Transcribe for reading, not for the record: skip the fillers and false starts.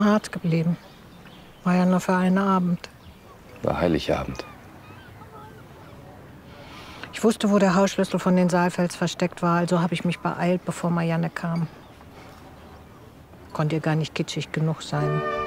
Hart geblieben. War ja nur für einen Abend. War Heiligabend. Ich wusste, wo der Hausschlüssel von den Saalfelds versteckt war, also habe ich mich beeilt, bevor Marianne kam. Konnte ihr gar nicht kitschig genug sein.